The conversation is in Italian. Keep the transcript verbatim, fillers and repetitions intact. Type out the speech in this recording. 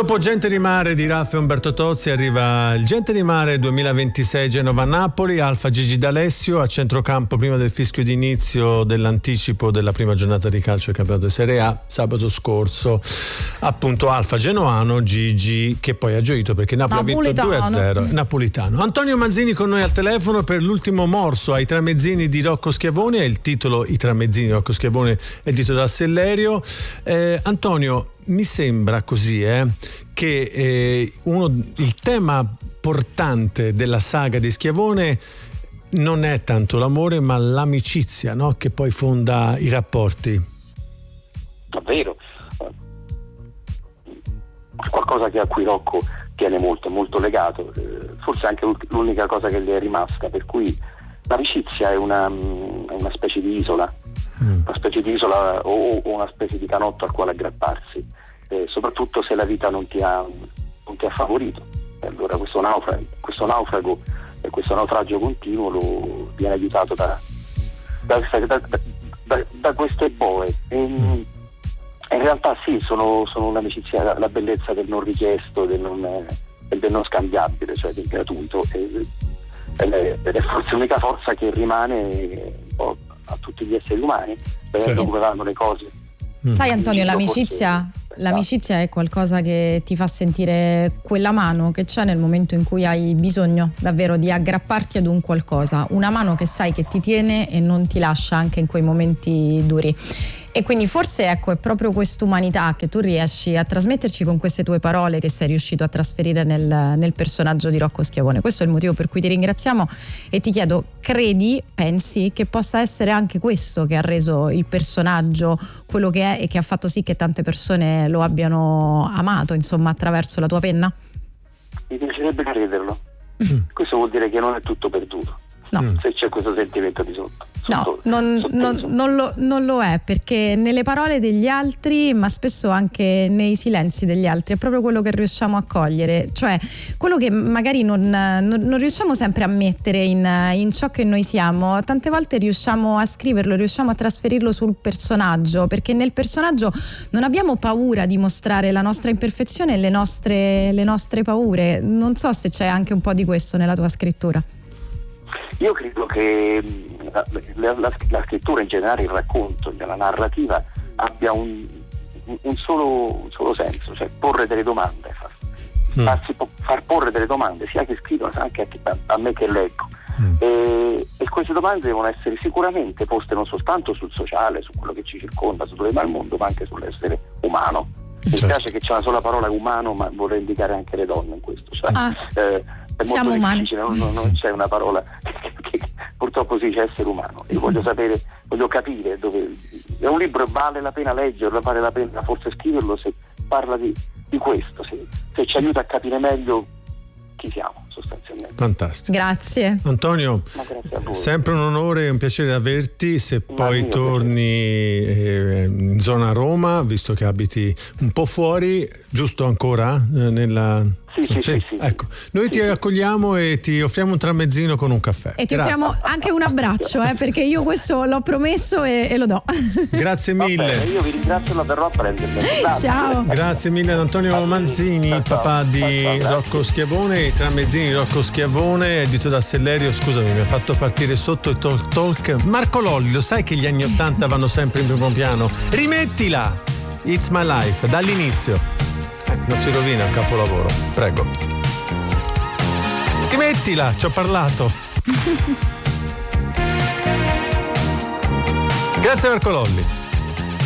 Dopo Gente di Mare di Raffa e Umberto Tozzi arriva il Gente di Mare duemilaventisei Genova-Napoli, Alfa Gigi D'Alessio a centrocampo prima del fischio di inizio dell'anticipo della prima giornata di calcio del campionato di Serie A sabato scorso. Appunto Alfa Genoano, Gigi che poi ha gioito perché Napoli Napolitano. ha vinto due a zero. Napolitano. Antonio Manzini con noi al telefono per l'ultimo morso ai tramezzini di Rocco Schiavone, è il titolo I tramezzini di Rocco Schiavone edito da Sellerio. Eh, Antonio, mi sembra così eh, che eh, uno, il tema portante della saga di Schiavone non è tanto l'amore ma l'amicizia, no? Che poi fonda i rapporti. Davvero, qualcosa che a cui Rocco tiene molto, molto legato, forse anche l'unica cosa che gli è rimasta, per cui l'amicizia è una, è una specie di isola, mm. una specie di isola o, o una specie di canotto al quale aggrapparsi, eh, soprattutto se la vita non ti ha, non ti ha favorito. E allora questo naufrago, questo naufrago e questo naufragio continuo lo viene aiutato da, da, da, da, da queste boe. E, mm. In realtà sì, sono, sono un'amicizia, la, la bellezza del non richiesto, del non, del non scambiabile, cioè del gratuito, ed è, ed è forse l'unica forza che rimane un po' a tutti gli esseri umani, vedendo sì. come vanno le cose. Mm. Sai Antonio, l'amicizia, l'amicizia è qualcosa che ti fa sentire quella mano che c'è nel momento in cui hai bisogno davvero di aggrapparti ad un qualcosa, una mano che sai che ti tiene e non ti lascia anche in quei momenti duri. E quindi forse ecco è proprio quest'umanità che tu riesci a trasmetterci con queste tue parole che sei riuscito a trasferire nel, nel personaggio di Rocco Schiavone. Questo è il motivo per cui ti ringraziamo e ti chiedo, credi, pensi che possa essere anche questo che ha reso il personaggio quello che è e che ha fatto sì che tante persone lo abbiano amato, insomma, attraverso la tua penna? Mi piacerebbe crederlo. Mm. Questo vuol dire che non è tutto perduto. No. Se c'è questo sentimento di sotto. No, non, non, non, lo, non lo è, perché nelle parole degli altri, ma spesso anche nei silenzi degli altri, è proprio quello che riusciamo a cogliere, cioè quello che magari non, non, non riusciamo sempre a mettere in, in ciò che noi siamo. Tante volte riusciamo a scriverlo, riusciamo a trasferirlo sul personaggio, perché nel personaggio non abbiamo paura di mostrare la nostra imperfezione e le nostre, le nostre paure. Non so se c'è anche un po' di questo nella tua scrittura. Io credo che la, la, la, la scrittura in generale, il racconto, la narrativa abbia un, un, solo, un solo senso, cioè porre delle domande, far, mm. farsi, far porre delle domande sia che scrivono sia anche a, a me che leggo. Mm. E, e queste domande devono essere sicuramente poste non soltanto sul sociale, su quello che ci circonda, su dove va il mondo, ma anche sull'essere umano. Mi certo. piace che c'è una sola parola umano, ma vorrei indicare anche le donne in questo, cioè, ah, eh, è siamo molto umani. difficile, non, non, non c'è una parola che, che, che purtroppo si dice essere umano. Io voglio sapere, voglio capire dove è un libro, vale la pena leggerlo, vale la pena forse scriverlo se parla di, di questo, se, se ci aiuta a capire meglio chi siamo sostanzialmente. Fantastico. Grazie Antonio, Ma grazie a voi. sempre un onore e un piacere averti. Se Ma poi mio torni eh, in zona Roma, visto che abiti un po' fuori, giusto ancora? Eh, nella... Sì, sì, sì, sì, ecco. Noi sì, ti accogliamo e ti offriamo un tramezzino con un caffè. E ti Grazie. offriamo anche un abbraccio, eh, perché io questo l'ho promesso e, e lo do. Grazie mille. Bene, io vi ringrazio, la verrò a prendermi. Ciao. Grazie mille ad Antonio Manzini, ciao, ciao. papà di Ciao, ciao, Rocco Schiavone, i tramezzini di Rocco Schiavone, edito da Sellerio. Scusami, mi ha fatto partire sotto il talk talk. Marco Lolli, lo sai che gli anni ottanta vanno sempre in primo piano? Rimettila! It's my life, dall'inizio. Eh, non si rovina il capolavoro, prego. Rimettila, ci ho parlato. Grazie Marco Lolli.